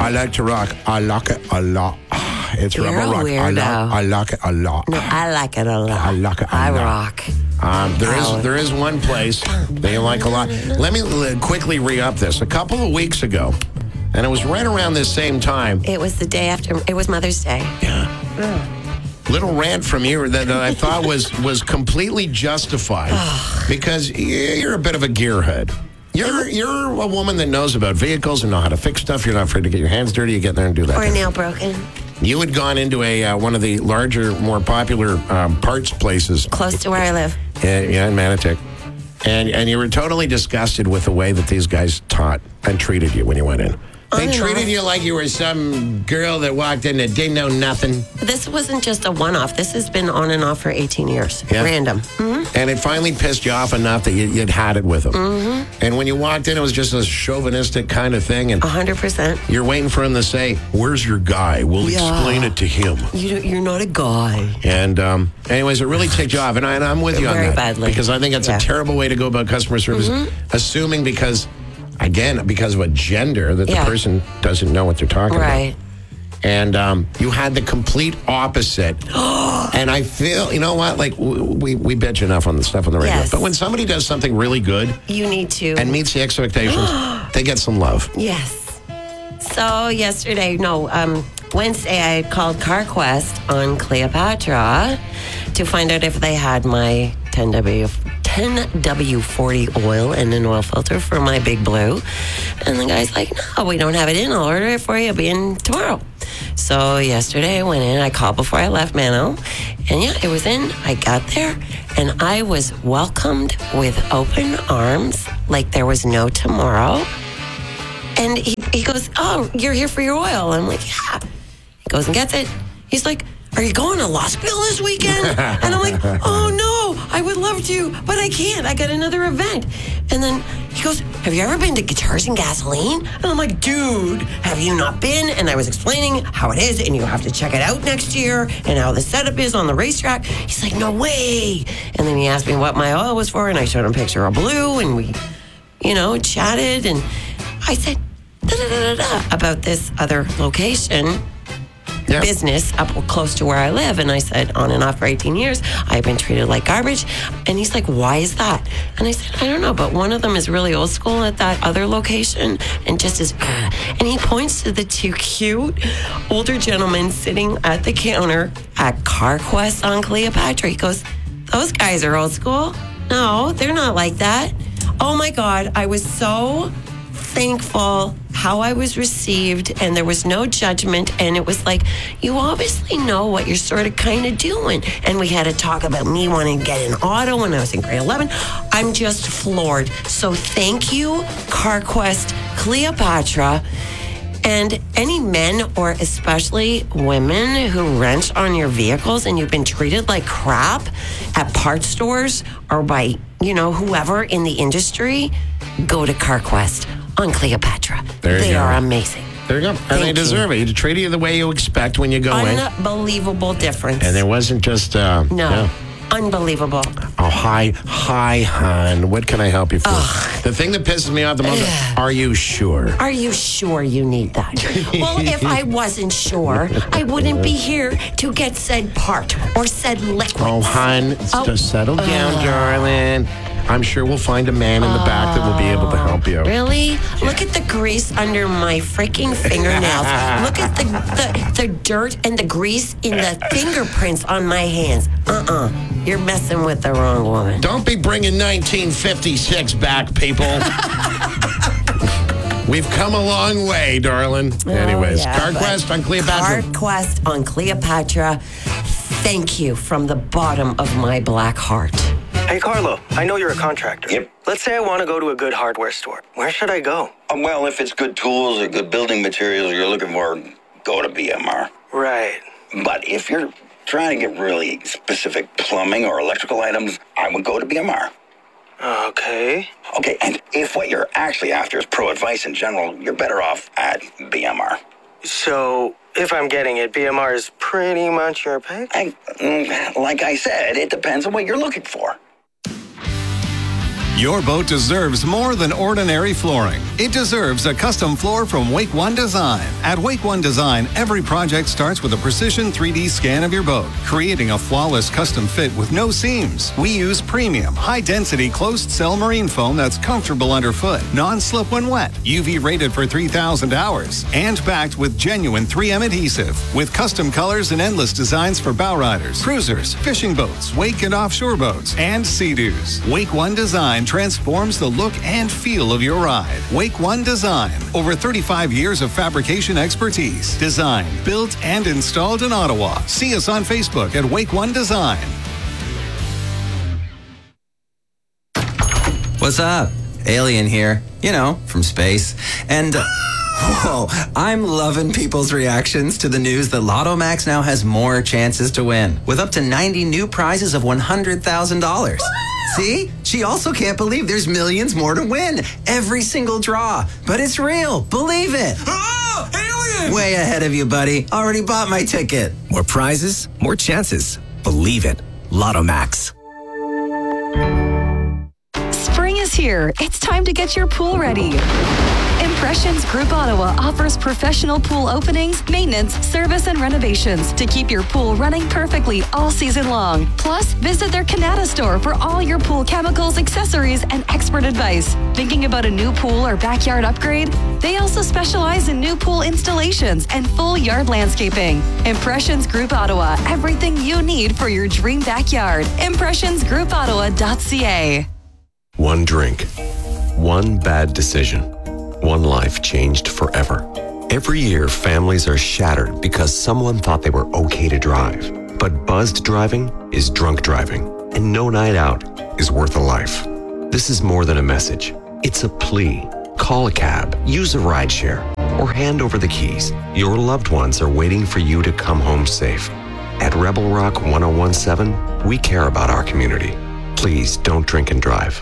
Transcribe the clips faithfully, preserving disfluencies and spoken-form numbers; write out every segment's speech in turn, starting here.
I like to rock. I like it a lot. It's You're Rebel a Rock. I, weirdo. lo- I like it a lot. No, I like it a lot. I like it a I lot. rock. Um, there Ow. is there is one place that you like a lot. Let me l- quickly re-up this. A couple of weeks ago, and it was right around this same time. It was the day after. It was Mother's Day. Little rant from you that, that I thought was was completely justified because you're a bit of a gearhead. You're you're a woman that knows about vehicles and know how to fix stuff. You're not afraid to get your hands dirty. You get there and do that. Or a nail broken. You had gone into a uh, one of the larger, more popular um, parts places. Close to where I live. Yeah, yeah, in Manitic. And and you were totally disgusted with the way that these guys taught and treated you when you went in. They On and treated off. you like you were some girl that walked in that didn't know nothing. This wasn't just a one-off. This has been on and off for eighteen years. Yeah. Random. And it finally pissed you off enough that you, you'd had it with them. Mm-hmm. And when you walked in, it was just a chauvinistic kind of thing. And one hundred percent. you're waiting for him to say, "Where's your guy? We'll Yeah. explain it to him." You don't, you're not a guy. And um, anyways, it really ticked you off. And, I, and I'm with you on Very that. badly. Because I think that's Yeah. a terrible way to go about customer service, assuming because, again, because of a gender that Yeah. the person doesn't know what they're talking about. Right. And um, you had the complete opposite. And I feel, you know what? Like, w- we, we bitch enough on the stuff on the radio. Yes. But when somebody does something really good You need to. and meets the expectations, they get some love. Yes. So yesterday, no, um, Wednesday, I had called CarQuest on Cleopatra to find out if they had my ten W ten W forty oil and an oil filter for my Big Blue. And the guy's like, no, we don't have it in. I'll order it for you. It'll be in tomorrow. So yesterday I went in, I called before I left Mano, and yeah, it was in. I got there, and I was welcomed with open arms like there was no tomorrow. And he, he goes, oh, you're here for your oil. I'm like, yeah. He goes and gets it. He's like, are you going to Lossville this weekend? And I'm like, oh, no, I would love to, but I can't. I got another event. And then he goes, have you ever been to Guitars and Gasoline? And I'm like, dude, have you not been? And I was explaining how it is, and you have to check it out next year, and how the setup is on the racetrack. He's like, no way. And then he asked me what my oil was for, and I showed him a picture of Blue, and we, you know, chatted, and I said, da-da-da-da-da, about this other location. Yeah. Business up close to where I live. And I said, on and off for eighteen years, I've been treated like garbage. And he's like, why is that? And I said, I don't know, but one of them is really old school at that other location and just is, uh, and he points to the two cute older gentlemen sitting at the counter at CarQuest on Cleopatra. He goes, those guys are old school. No, they're not like that. Oh my God, I was so thankful how I was received, and there was no judgment, and it was like, you obviously know what you're sort of kind of doing. And we had to talk about me wanting to get an auto when I was in grade eleven. I'm just floored. So thank you, CarQuest Cleopatra. And any men, or especially women who rent on your vehicles and you've been treated like crap at parts stores or by, you know, whoever in the industry, go to CarQuest on Cleopatra. There you they go. are amazing. There you go. And Thank they you. deserve it. You treat you the way you expect when you go in. Unbelievable difference. And there wasn't just, uh, no. yeah. Unbelievable. Oh, hi, hi, hon. What can I help you for? The thing that pisses me off the most, are you sure? Are you sure you need that? Well, if I wasn't sure, I wouldn't be here to get said part or said liquid. Oh, hon, Oh. just settle down, darling. I'm sure we'll find a man in the back that will be able to help you. Really? Look at the grease under my freaking fingernails. Look at the, the the dirt and the grease in the fingerprints on my hands. Uh-uh. You're messing with the wrong woman. Don't be bringing nineteen fifty-six back, people. We've come a long way, darling. Anyways, Oh, yeah, CarQuest but on Cleopatra. CarQuest on Cleopatra. Thank you from the bottom of my black heart. Hey, Carlo, I know you're a contractor. Yep. Let's say I want to go to a good hardware store. Where should I go? Um, well, if it's good tools or good building materials you're looking for, go to B M R. Right. But if you're trying to get really specific plumbing or electrical items, I would go to B M R. Okay. Okay, and if what you're actually after is pro advice in general, you're better off at B M R. So, if I'm getting it, B M R is pretty much your pick? I, mm, like I said, it depends on what you're looking for. Your boat deserves more than ordinary flooring. It deserves a custom floor from Wake One Design. At Wake One Design, every project starts with a precision three D scan of your boat, creating a flawless custom fit with no seams. We use premium, high-density closed-cell marine foam that's comfortable underfoot, non-slip when wet, U V rated for three thousand hours, and backed with genuine three M adhesive. With custom colors and endless designs for bow riders, cruisers, fishing boats, wake and offshore boats, and sea-doos. Wake One Design transforms the look and feel of your ride. Wake One Design. Over thirty-five years of fabrication expertise. Designed, built, and installed in Ottawa. See us on Facebook at Wake One Design. What's up? Alien here. You know, from space. And... Uh, Whoa, I'm loving people's reactions to the news that Lotto Max now has more chances to win, with up to ninety new prizes of one hundred thousand dollars. See? She also can't believe there's millions more to win. Every single draw. But it's real. Believe it. Oh, alien! Way ahead of you, buddy. Already bought my ticket. More prizes, more chances. Believe it. Lotto Max. Spring is here. It's time to get your pool ready. Impressions Group Ottawa offers professional pool openings, maintenance, service, and renovations to keep your pool running perfectly all season long. Plus, visit their Canada store for all your pool chemicals, accessories, and expert advice. Thinking about a new pool or backyard upgrade? They also specialize in new pool installations and full yard landscaping. Impressions Group Ottawa, everything you need for your dream backyard. impressions group ottawa dot c a. One drink, one bad decision, one life changed forever. Every year, families are shattered because someone thought they were okay to drive. But buzzed driving is drunk driving, and no night out is worth a life. This is more than a message. It's a plea. Call a cab, use a rideshare, or hand over the keys. Your loved ones are waiting for you to come home safe. At Rebel Rock one oh one seven, we care about our community. Please don't drink and drive.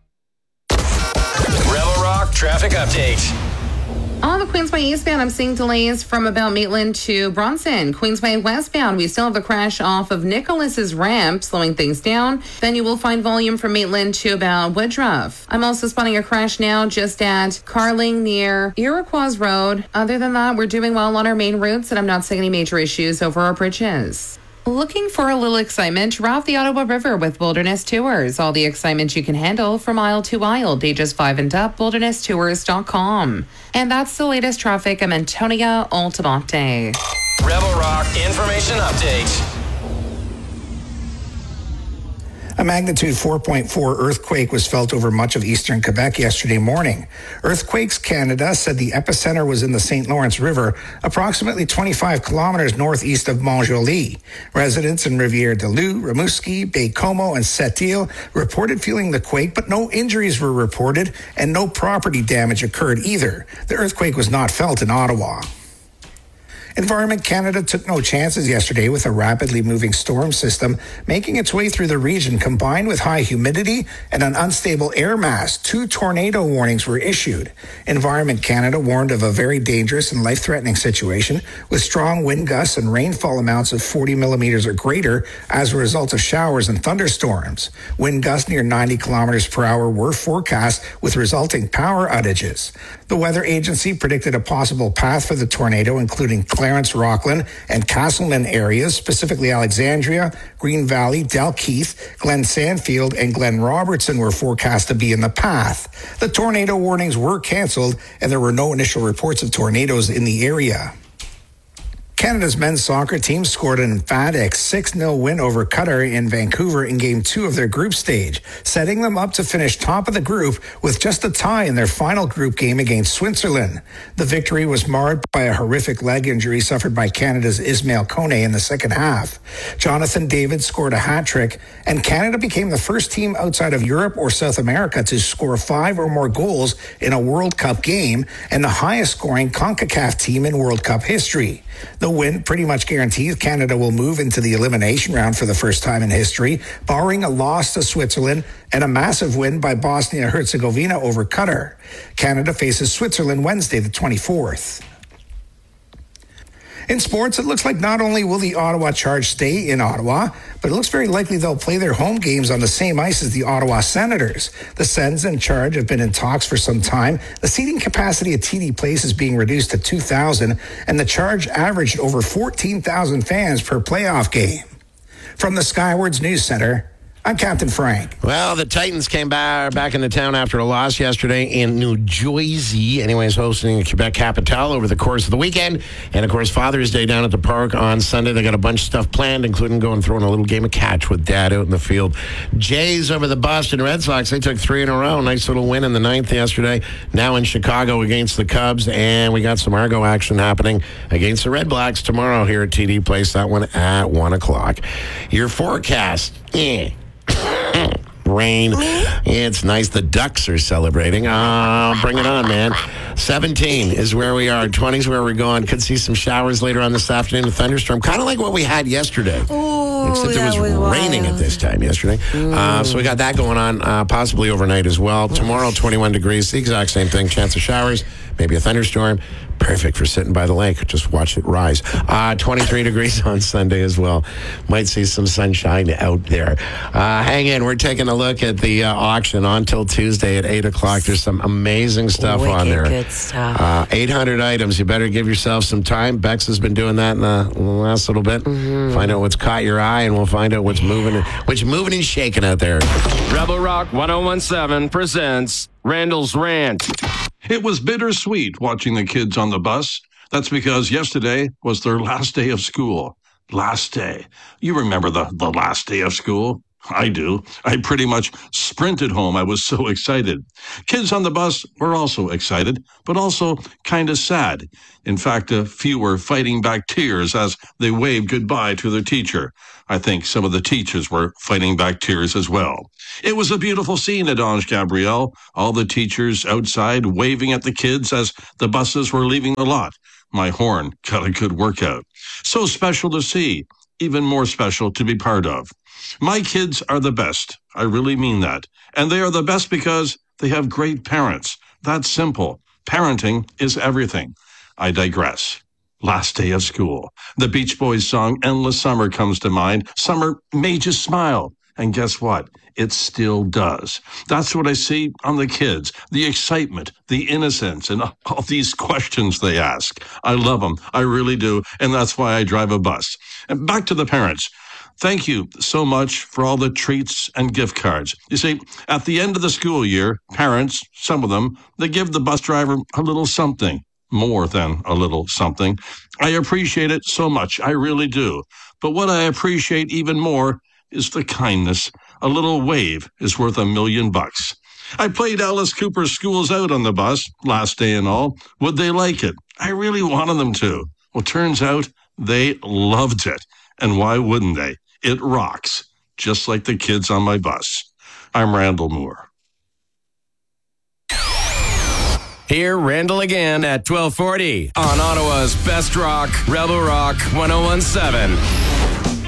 Rebel Rock traffic update. On the Queensway eastbound, I'm seeing delays from about Maitland to Bronson. Queensway westbound, we still have a crash off of Nicholas's ramp, slowing things down. Then you will find volume from Maitland to about Woodruff. I'm also spotting a crash now just at Carling near Iroquois Road. Other than that, we're doing well on our main routes, and I'm not seeing any major issues over our bridges. Looking for a little excitement? Raft the Ottawa River with Wilderness Tours. All the excitement you can handle from aisle to aisle. Ages five and up, wilderness tours dot com. And that's the latest traffic. I'm Antonia Altamonte. Rebel Rock information update. A magnitude four point four earthquake was felt over much of eastern Quebec yesterday morning. Earthquakes Canada said the epicenter was in the Saint Lawrence River, approximately twenty-five kilometers northeast of Montjoly. Residents in Rivière-du-Loup, Rimouski, Baie-Comeau, and Sept-Îles reported feeling the quake, but no injuries were reported and no property damage occurred either. The earthquake was not felt in Ottawa. Environment Canada took no chances yesterday with a rapidly moving storm system making its way through the region. Combined with high humidity and an unstable air mass, two tornado warnings were issued. Environment Canada warned of a very dangerous and life-threatening situation with strong wind gusts and rainfall amounts of forty millimeters or greater as a result of showers and thunderstorms. Wind gusts near ninety kilometers per hour were forecast with resulting power outages. The weather agency predicted a possible path for the tornado, including Clarence, Rockland, and Castleman areas, specifically Alexandria, Green Valley, Dalkeith, Glen Sandfield, and Glen Robertson were forecast to be in the path. The tornado warnings were canceled, and there were no initial reports of tornadoes in the area. Canada's men's soccer team scored an emphatic six nil win over Qatar in Vancouver in Game two of their group stage, setting them up to finish top of the group with just a tie in their final group game against Switzerland. The victory was marred by a horrific leg injury suffered by Canada's Ismail Kone in the second half. Jonathan David scored a hat-trick, and Canada became the first team outside of Europe or South America to score five or more goals in a World Cup game, and the highest-scoring CONCACAF team in World Cup history. The win pretty much guarantees Canada will move into the elimination round for the first time in history, barring a loss to Switzerland and a massive win by Bosnia-Herzegovina over Qatar. Canada faces Switzerland Wednesday the twenty-fourth. In sports, it looks like not only will the Ottawa Charge stay in Ottawa, but it looks very likely they'll play their home games on the same ice as the Ottawa Senators. The Sens and Charge have been in talks for some time. The seating capacity at T D Place is being reduced to two thousand, and the Charge averaged over fourteen thousand fans per playoff game. From the Skywards News Center, I'm Captain Frank. Well, the Titans came back, back into town after a loss yesterday in New Jersey. Anyways, hosting Quebec Capitale over the course of the weekend. And, of course, Father's Day down at the park on Sunday. They got a bunch of stuff planned, including going throwing a little game of catch with Dad out in the field. Jays over the Boston Red Sox. They took three in a row. Nice little win in the ninth yesterday. Now in Chicago against the Cubs. And we got some Argo action happening against the Red Blacks tomorrow here at T D Place. That one at one o'clock. Your forecast. Yeah. Rain. It's nice. The Ducks are celebrating. Uh, bring it on, man. seventeen is where we are. twenty is where we're going. Could see some showers later on this afternoon. A thunderstorm. Kind of like what we had yesterday. Ooh, Except it was, was raining wild. at this time yesterday. Uh, so we got that going on, uh, possibly overnight as well. Tomorrow, twenty-one degrees. The exact same thing. Chance of showers. Maybe a thunderstorm. Perfect for sitting by the lake. Just watch it rise. Uh, twenty-three degrees on Sunday as well. Might see some sunshine out there. Uh, hang in. We're taking a look at the uh, auction on till Tuesday at eight o'clock. There's some amazing stuff Wicked on there. good stuff. Uh, eight hundred items. You better give yourself some time. Bex has been doing that in the last little bit. Mm-hmm. Find out what's caught your eye, and we'll find out what's moving, what's moving and shaking out there. Rebel Rock ten seventeen presents Randall's Rant. It was bittersweet watching the kids on the bus. That's because yesterday was their last day of school. Last day. You remember the, the last day of school? I do. I pretty much sprinted home. I was so excited. Kids on the bus were also excited, but also kind of sad. In fact, a few were fighting back tears as they waved goodbye to their teacher. I think some of the teachers were fighting back tears as well. It was a beautiful scene at Ange Gabriel. All the teachers outside waving at the kids as the buses were leaving the lot. My horn got a good workout. So special to see. Even more special to be part of. My kids are the best. I really mean that. And they are the best because they have great parents. That's simple. Parenting is everything. I digress. Last day of school. The Beach Boys song Endless Summer comes to mind. Summer made you smile. And guess what? It still does. That's what I see on the kids. The excitement, the innocence, and all these questions they ask. I love them. I really do. And that's why I drive a bus. And back to the parents. Thank you so much for all the treats and gift cards. You see, at the end of the school year, parents, some of them, they give the bus driver a little something, more than a little something. I appreciate it so much. I really do. But what I appreciate even more is the kindness. A little wave is worth a million bucks. I played Alice Cooper's Schools Out on the bus, last day and all. Would they like it? I really wanted them to. Well, turns out they loved it. And why wouldn't they? It rocks, just like the kids on my bus. I'm Randall Moore. Hear Randall again at twelve forty on Ottawa's Best Rock, Rebel Rock ten seventeen.